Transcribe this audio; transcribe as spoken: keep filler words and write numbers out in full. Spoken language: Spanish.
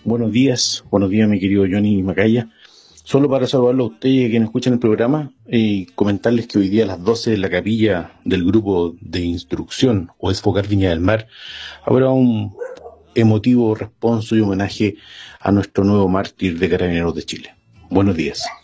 Buenos días, buenos días mi querido Johnny Macaya. Solo para saludarlo a usted y a quienes escuchan el programa y comentarles que hoy día a las doce en la capilla del grupo de instrucción o Esfocar Viña del Mar habrá un emotivo responso y homenaje a nuestro nuevo mártir de Carabineros de Chile. Buenos días.